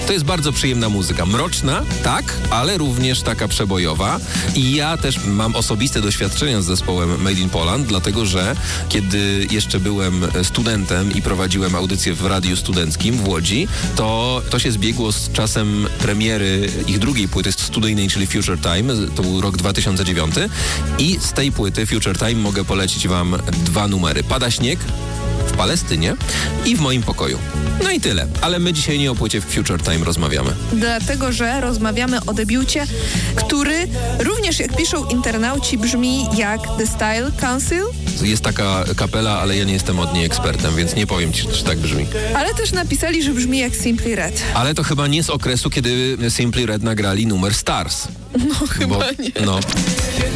To jest bardzo przyjemna muzyka. Mroczna, tak, ale również taka przebojowa. I ja też mam osobiste doświadczenia z zespołem Made in Poland, dlatego że kiedy jeszcze byłem studentem i prowadziłem audycję w radiu studenckim w Łodzi, to się zbiegło z czasem premiery ich drugiej płyty studyjnej, czyli Future Time. To był rok 2009. I z tej płyty Future Time mogę polecić wam 2 numery. Pada śnieg w Palestynie i w moim pokoju. No i tyle. Ale my dzisiaj nie o płycie Future Time rozmawiamy. Dlatego, że rozmawiamy o debiucie, który również, jak piszą internauci, brzmi jak The Style Council. Jest taka kapela, ale ja nie jestem od niej ekspertem, więc nie powiem ci, czy tak brzmi. Ale też napisali, że brzmi jak Simply Red. Ale to chyba nie z okresu, kiedy Simply Red nagrali numer Stars. No chyba nie. No.